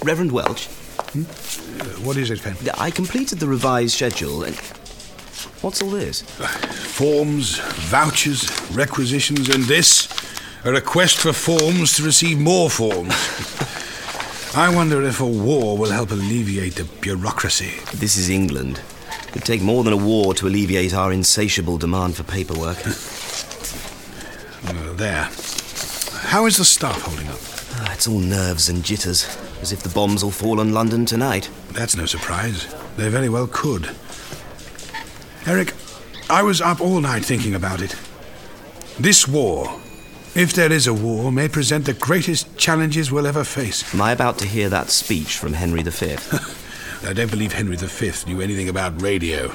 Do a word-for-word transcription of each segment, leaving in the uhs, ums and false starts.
Reverend Welch? Hmm? Uh, what is it, Fen? I completed the revised schedule and... What's all this? Uh, forms, vouchers, requisitions, and this... a request for forms to receive more forms. I wonder if a war will help alleviate the bureaucracy. This is England. It would take more than a war to alleviate our insatiable demand for paperwork. uh, there. How is the staff holding up? Ah, it's all nerves and jitters, as if the bombs will fall on London tonight. That's no surprise. They very well could. Eric, I was up all night thinking about it. This war, if there is a war, may present the greatest challenges we'll ever face. Am I about to hear that speech from Henry the Fifth? I don't believe Henry the Fifth knew anything about radio.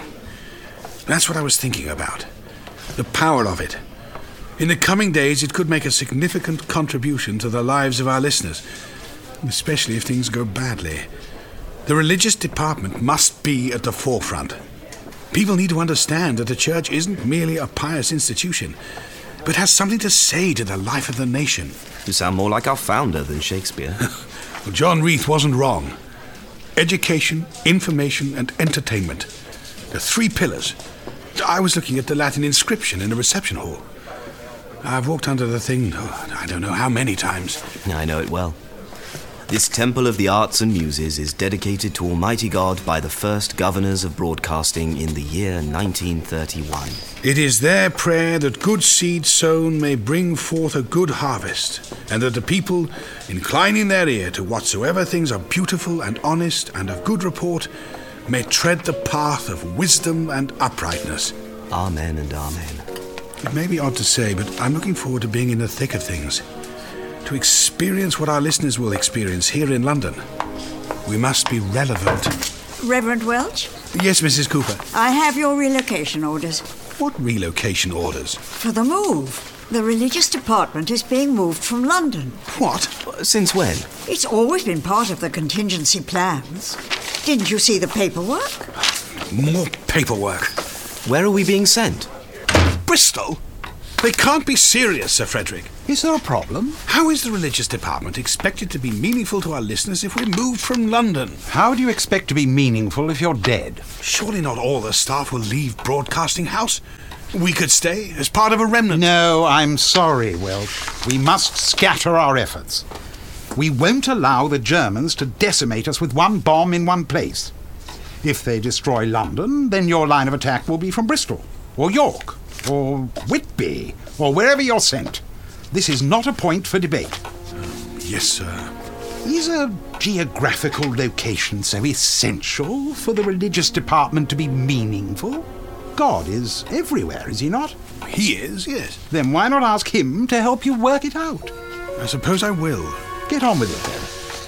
That's what I was thinking about. The power of it. In the coming days, it could make a significant contribution to the lives of our listeners, especially if things go badly. The religious department must be at the forefront. People need to understand that the church isn't merely a pious institution, but has something to say to the life of the nation. You sound more like our founder than Shakespeare. Well, John Reith wasn't wrong. Education, information, and entertainment. The three pillars. I was looking at the Latin inscription in the reception hall. I've walked under the thing, oh, I don't know how many times. I know it well. This temple of the arts and muses is dedicated to Almighty God by the first governors of broadcasting in the year nineteen thirty-one. It is their prayer that good seed sown may bring forth a good harvest, and that the people, inclining their ear to whatsoever things are beautiful and honest and of good report, may tread the path of wisdom and uprightness. Amen and amen. It may be odd to say, but I'm looking forward to being in the thick of things. To experience what our listeners will experience here in London. We must be relevant. Reverend Welch? Yes, Missus Cooper. I have your relocation orders. What relocation orders? For the move. The religious department is being moved from London. What? Since when? It's always been part of the contingency plans. Didn't you see the paperwork? More paperwork. Where are we being sent? Bristol? They can't be serious, Sir Frederick. Is there a problem? How is the religious department expected to be meaningful to our listeners if we're moved from London? How do you expect to be meaningful if you're dead? Surely not all the staff will leave Broadcasting House. We could stay as part of a remnant. No, I'm sorry, Welch. We must scatter our efforts. We won't allow the Germans to decimate us with one bomb in one place. If they destroy London, then your line of attack will be from Bristol, or York, or Whitby, or wherever you're sent. This is not a point for debate. Yes, sir. Is a geographical location so essential for the religious department to be meaningful? God is everywhere, is he not? He is, yes. Then why not ask him to help you work it out? I suppose I will. Get on with it, then.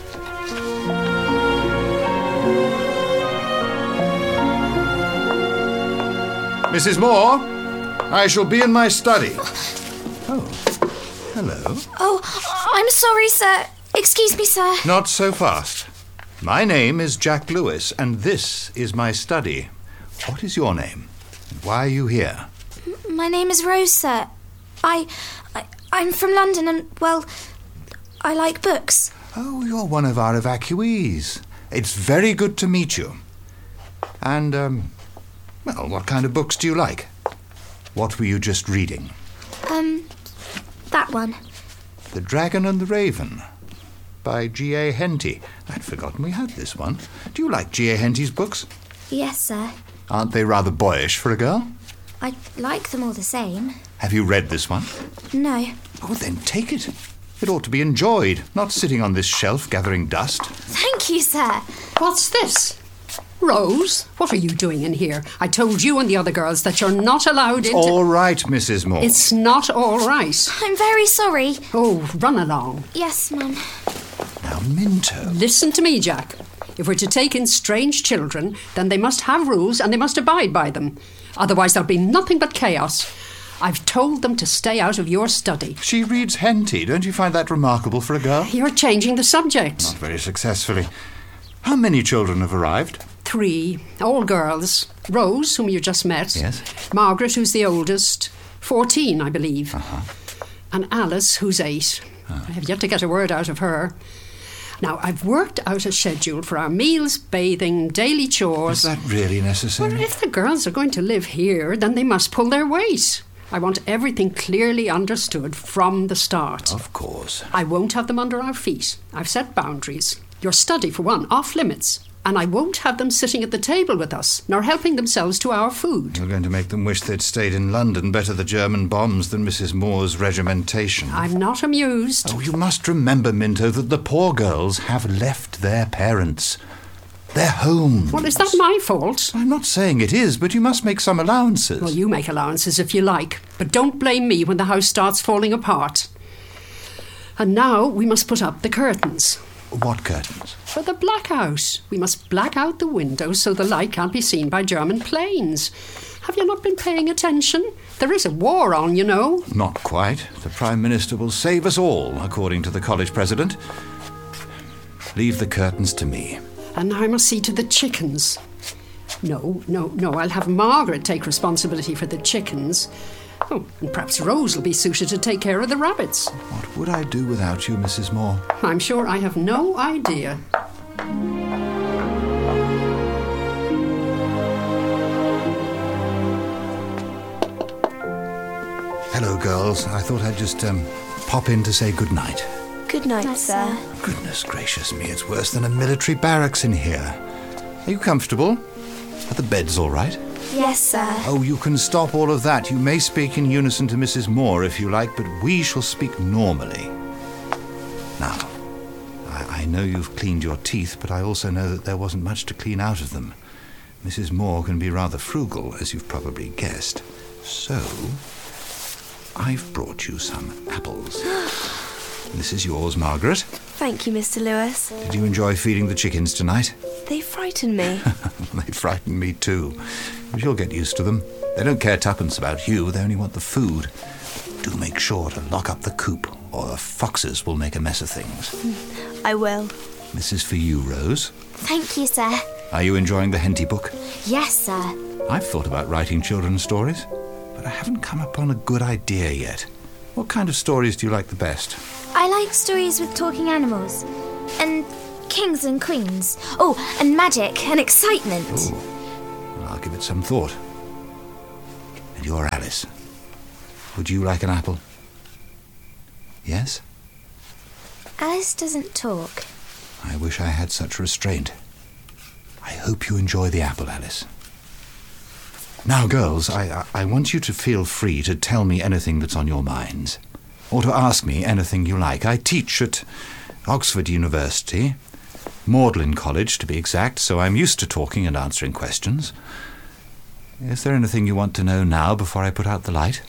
Missus Moore, I shall be in my study. Oh, hello. Oh, I'm sorry, sir. Excuse me, sir. Not so fast. My name is Jack Lewis, and this is my study. What is your name? And why are you here? M- my name is Rose, sir. I, I, I'm from London, and, well, I like books. Oh, you're one of our evacuees. It's very good to meet you. And, um, well, what kind of books do you like? What were you just reading? Um, that one. The Dragon and the Raven, by G A Henty. I'd forgotten we had this one. Do you like G A Henty's books? Yes, sir. Aren't they rather boyish for a girl? I like them all the same. Have you read this one? No. Oh, then take it. It ought to be enjoyed, not sitting on this shelf gathering dust. Thank you, sir. What's this? Rose, what are you doing in here? I told you and the other girls that you're not allowed into... All right, Missus Moore. It's not all right. I'm very sorry. Oh, run along. Yes, Mum. Now, Minto. Listen to me, Jack. If we're to take in strange children, then they must have rules and they must abide by them. Otherwise there'll be nothing but chaos. I've told them to stay out of your study. She reads Henty. Don't you find that remarkable for a girl? You're changing the subject. Not very successfully. How many children have arrived? Three, all girls. Rose, whom you just met. Yes. Margaret, who's the oldest. Fourteen, I believe. Uh-huh. And Alice, who's eight. Oh. I have yet to get a word out of her. Now, I've worked out a schedule for our meals, bathing, daily chores. Is that really necessary? Well, if the girls are going to live here, then they must pull their weight. I want everything clearly understood from the start. Of course. I won't have them under our feet. I've set boundaries. Your study, for one, off limits. And I won't have them sitting at the table with us, nor helping themselves to our food. You're going to make them wish they'd stayed in London. Better the German bombs than Missus Moore's regimentation. I'm not amused. Oh, you must remember, Minto, that the poor girls have left their parents. Their homes. Well, is that my fault? I'm not saying it is, but you must make some allowances. Well, you make allowances if you like, but don't blame me when the house starts falling apart. And now we must put up the curtains. What curtains? For the blackout. We must black out the windows so the light can't be seen by German planes. Have you not been paying attention? There is a war on, you know. Not quite. The Prime Minister will save us all, according to the college president. Leave the curtains to me. And now I must see to the chickens. No, no, no, I'll have Margaret take responsibility for the chickens. Oh, and perhaps Rose will be suited to take care of the rabbits. What would I do without you, Missus Moore? I'm sure I have no idea. Hello, girls. I thought I'd just um, pop in to say good night. Good night, Night, sir. Goodness gracious me, it's worse than a military barracks in here. Are you comfortable? Are the beds all right? Yes, sir. Oh, you can stop all of that. You may speak in unison to Missus Moore if you like, but we shall speak normally. Now, I, I know you've cleaned your teeth, but I also know that there wasn't much to clean out of them. Missus Moore can be rather frugal, as you've probably guessed. So, I've brought you some apples. This is yours, Margaret. Thank you, Mister Lewis. Did you enjoy feeding the chickens tonight? They frighten me. They frighten me too. But you'll get used to them. They don't care tuppence about you, they only want the food. Do make sure to lock up the coop, or the foxes will make a mess of things. I will. This is for you, Rose. Thank you, sir. Are you enjoying the Henty book? Yes, sir. I've thought about writing children's stories, but I haven't come upon a good idea yet. What kind of stories do you like the best? I like stories with talking animals. And kings and queens. Oh, and magic and excitement. Oh, well, I'll give it some thought. And you're Alice. Would you like an apple? Yes? Alice doesn't talk. I wish I had such restraint. I hope you enjoy the apple, Alice. Now, girls, I, I, I want you to feel free to tell me anything that's on your minds, or to ask me anything you like. I teach at Oxford University, Magdalen College to be exact, so I'm used to talking and answering questions. Is there anything you want to know now before I put out the light?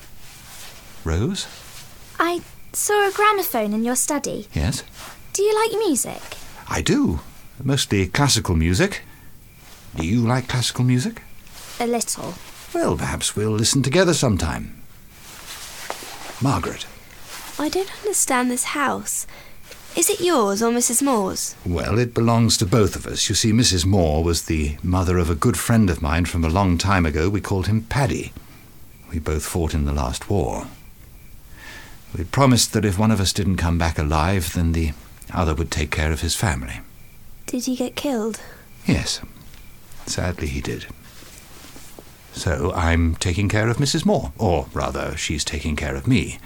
Rose? I saw a gramophone in your study. Yes? Do you like music? I do. Mostly classical music. Do you like classical music? A little. Well, perhaps we'll listen together sometime. Margaret. I don't understand this house. Is it yours or Missus Moore's? Well, it belongs to both of us. You see, Missus Moore was the mother of a good friend of mine from a long time ago. We called him Paddy. We both fought in the last war. We promised that if one of us didn't come back alive, then the other would take care of his family. Did he get killed? Yes. Sadly, he did. So I'm taking care of Missus Moore, or rather, she's taking care of me.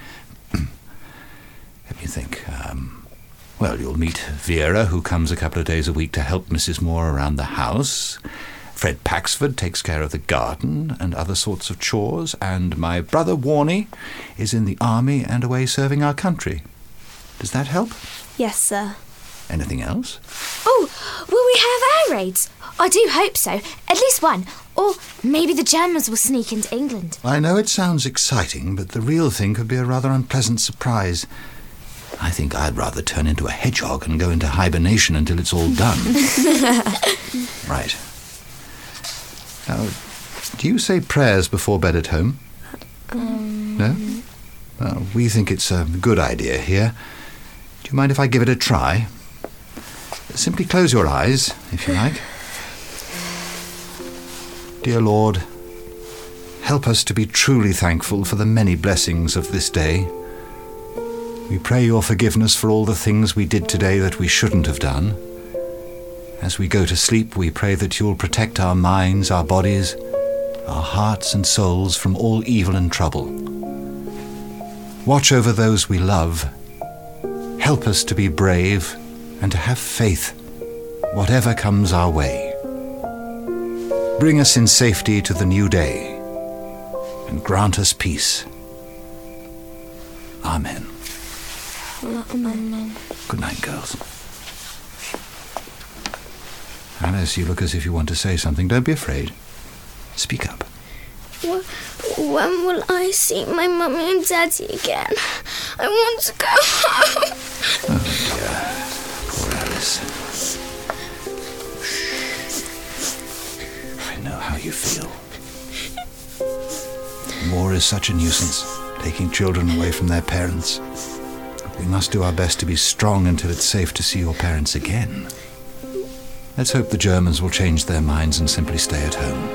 Let me think. Um, well, you'll meet Vera, who comes a couple of days a week to help Missus Moore around the house. Fred Paxford takes care of the garden and other sorts of chores, and my brother Warnie is in the army and away serving our country. Does that help? Yes, sir. Anything else? Oh, will we have air raids? I do hope so. At least one. Or maybe the Germans will sneak into England. I know it sounds exciting, but the real thing could be a rather unpleasant surprise. I think I'd rather turn into a hedgehog and go into hibernation until it's all done. Right. Now, do you say prayers before bed at home? Um... No? Well, we think it's a good idea here. Do you mind if I give it a try? Simply close your eyes, if you like. Dear Lord, help us to be truly thankful for the many blessings of this day. We pray your forgiveness for all the things we did today that we shouldn't have done. As we go to sleep, we pray that you'll protect our minds, our bodies, our hearts and souls from all evil and trouble. Watch over those we love. Help us to be brave and to have faith, whatever comes our way. Bring us in safety to the new day, and grant us peace. Amen. Amen. Good night, girls. Alice, you look as if you want to say something. Don't be afraid. Speak up. Wh- When will I see my mummy and daddy again? I want to go home. Oh, dear. Poor Alice. I know how you feel. War is such a nuisance, taking children away from their parents. We must do our best to be strong until it's safe to see your parents again. Let's hope the Germans will change their minds and simply stay at home.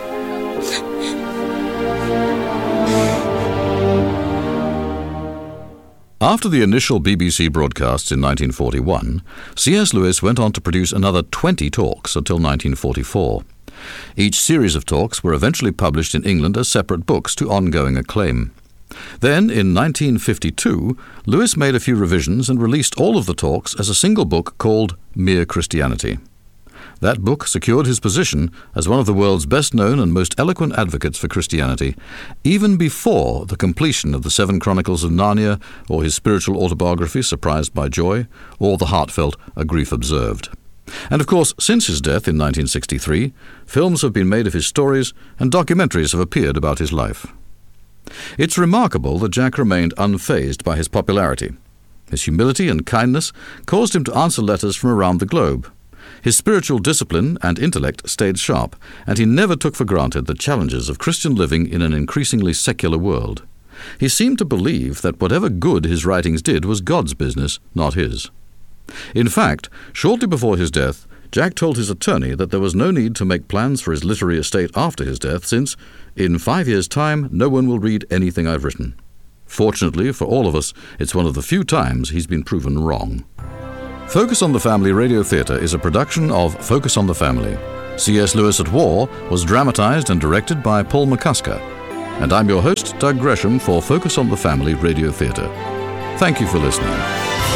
After the initial B B C broadcasts in nineteen forty-one, C S Lewis went on to produce another twenty talks until nineteen forty-four. Each series of talks were eventually published in England as separate books to ongoing acclaim. Then, in nineteen fifty-two, Lewis made a few revisions and released all of the talks as a single book called Mere Christianity. That book secured his position as one of the world's best-known and most eloquent advocates for Christianity, even before the completion of the Seven Chronicles of Narnia, or his spiritual autobiography, Surprised by Joy, or the heartfelt A Grief Observed. And of course, since his death in nineteen sixty-three, films have been made of his stories and documentaries have appeared about his life. It's remarkable that Jack remained unfazed by his popularity. His humility and kindness caused him to answer letters from around the globe. His spiritual discipline and intellect stayed sharp, and he never took for granted the challenges of Christian living in an increasingly secular world. He seemed to believe that whatever good his writings did was God's business, not his. In fact, shortly before his death, Jack told his attorney that there was no need to make plans for his literary estate after his death, since, in five years' time, no one will read anything I've written. Fortunately for all of us, it's one of the few times he's been proven wrong. Focus on the Family Radio Theatre is a production of Focus on the Family. C S Lewis at War was dramatised and directed by Paul McCusker. And I'm your host, Doug Gresham, for Focus on the Family Radio Theatre. Thank you for listening.